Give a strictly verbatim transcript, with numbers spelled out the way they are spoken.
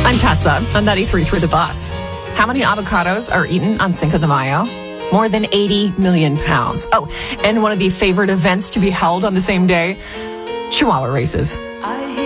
I'm Tessa on ninety-three through the bus. How many avocados are eaten on Cinco de Mayo? More than eighty million pounds. Oh, and one of the favorite events to be held on the same day, Chihuahua races.